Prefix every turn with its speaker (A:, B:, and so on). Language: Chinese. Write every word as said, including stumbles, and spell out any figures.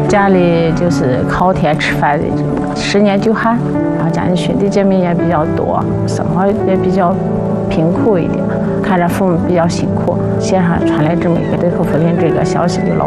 A: 家里就是靠天吃饭的，十年九寒，然后家里兄弟姐妹也比较多，生活也比较贫苦一点，看着父母比较辛苦，线上传来这么一个对口福林这个消息，就老